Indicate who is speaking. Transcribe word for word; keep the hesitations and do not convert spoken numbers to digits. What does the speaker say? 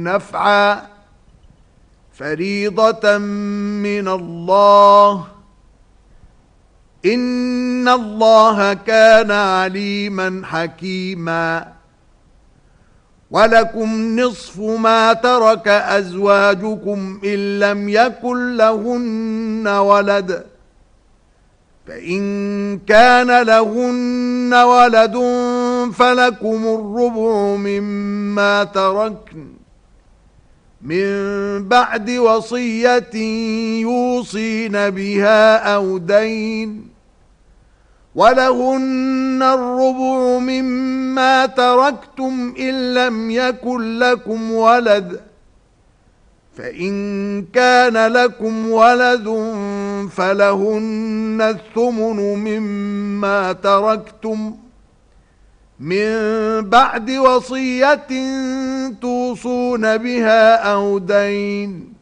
Speaker 1: نفعا فريضة من الله إن الله كان عليما حكيما ولكم نصف ما ترك أزواجكم إن لم يكن لهن ولد فإن كان لهن ولد فلكم الربع مما تركن من بعد وصية يوصين بها أو دين ولهن الربع مما تركتم إن لم يكن لكم ولد فإن كان لكم ولد فلهن الثمن مما تركتم من بعد وصية توصون بها أو دين